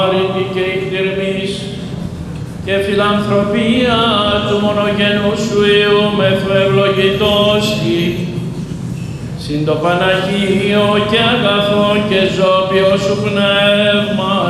Άρρητη και ηχτηρμής και φιλανθρωπία του μονογενού σου Υιού μεθου ευλογητώστη, συν το Παναγίο και αγαθό και ζώπιο σου πνεύμα,